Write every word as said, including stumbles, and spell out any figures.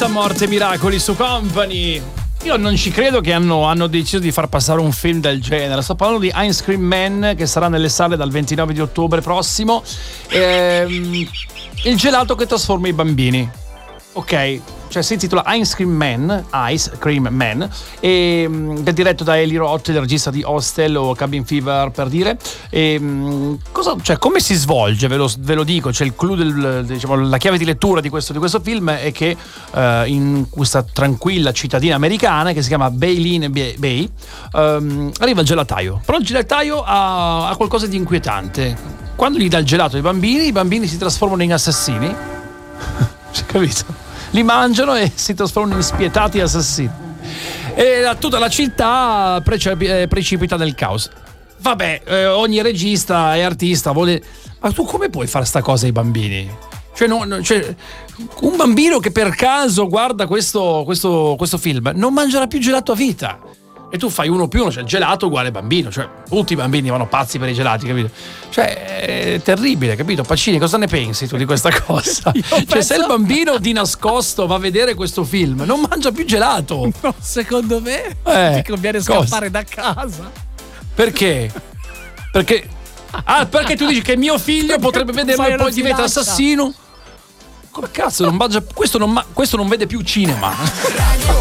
Vita, Morte e Miracoli su Company. Io non ci credo che hanno, hanno deciso di far passare un film del genere. Sto parlando di Ice Cream Man, che sarà nelle sale dal ventinove di ottobre prossimo. Ehm, il gelato che trasforma i bambini. Ok, cioè si intitola Ice Cream Man, Ice Cream Man, e mh, è diretto da Eli Roth, il regista di Hostel o Cabin Fever, per dire. E, mh, cosa, cioè, come si svolge? Ve lo, ve lo dico, cioè il clou del, diciamo, la chiave di lettura di questo, di questo film è che uh, in questa tranquilla cittadina americana che si chiama Bailyn Bay um, arriva il gelataio. Però il gelataio ha, ha qualcosa di inquietante. Quando gli dà il gelato ai bambini, i bambini si trasformano in assassini. Capito? Li mangiano e si trasformano in spietati assassini. E la, tutta la città prece- precipita nel caos. Vabbè, eh, ogni regista e artista vuole. Ma tu come puoi fare sta cosa ai bambini? Cioè, no, no, cioè un bambino che per caso guarda questo, questo, questo film non mangerà più gelato a vita. E tu fai uno più uno, cioè gelato uguale bambino, cioè tutti i bambini vanno pazzi per i gelati, capito? Cioè è terribile, capito? Pacini, cosa ne pensi tu di questa cosa? Cioè penso... se il bambino di nascosto va a vedere questo film non mangia più gelato. No, secondo me eh, ti conviene scappare cosa? Da casa. Perché? Perché ah, perché tu dici che mio figlio potrebbe vederlo e poi diventa assassino? Come cazzo non mangia, questo non, questo non vede più cinema.